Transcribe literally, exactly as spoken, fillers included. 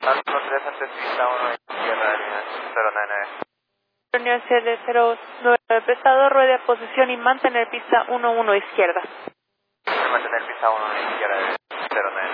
Alto tres antes pista uno izquierda, línea cero nueve. Unión C D cero nueve, pesado, ruede a posición y mantener pista uno uno izquierda. Mantener pista uno izquierda, cero nueve.